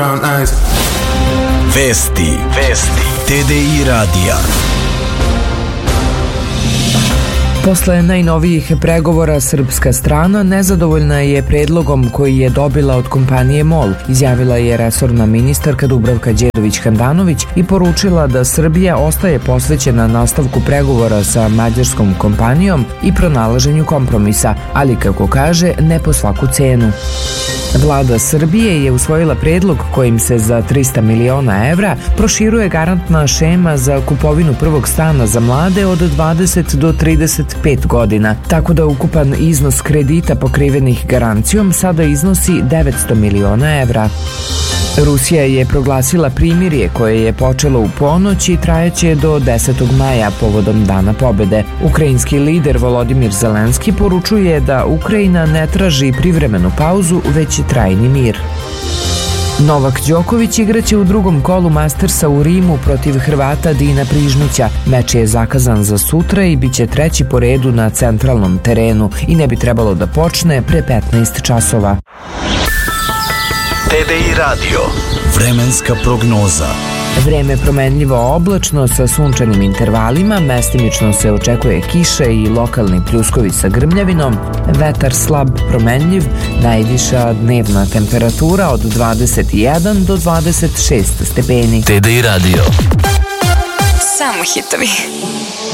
Vesti TDI radija. Posle najnovijih pregovora srpska strana nezadovoljna je predlogom koji je dobila od kompanije MOL, izjavila je resorna ministarka Dubravka Đedović-Handanović i poručila da Srbija ostaje posvećena nastavku pregovora sa mađarskom kompanijom i pronalaženju kompromisa, ali kako kaže, ne po svaku cenu. Vlada Srbije je usvojila predlog kojim se za 300 miliona evra proširuje garantna šema za kupovinu prvog stana za mlade od 20 do 35 godina, tako da ukupan iznos kredita pokrivenih garancijom sada iznosi 900 miliona evra. Rusija je proglasila primirje koje je počelo u ponoć i trajaće do 10. maja povodom Dana pobede. Ukrajinski lider Volodimir Zelenski poručuje da Ukrajina ne traži privremenu pauzu, već i trajni mir. Novak Đoković igraće u drugom kolu Mastersa u Rimu protiv Hrvata Dina Prižmića. Meč je zakazan za sutra i bit će treći po redu na centralnom terenu i ne bi trebalo da počne pre 15 časova. TDI radio. Vremenska prognoza. Vreme promenljivo oblačno sa sunčanim intervalima, mestimično se očekuje kiša i lokalni pljuskovi sa grmljavinom, vetar slab promenljiv, najviša dnevna temperatura od 21 do 26 stepeni. TDI radio. Samo hitovi.